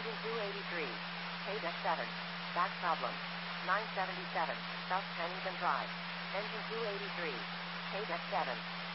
Engine 283. KDEC 7. Back problem. 977. South Pennington Drive. Engine 283. KDEC 7.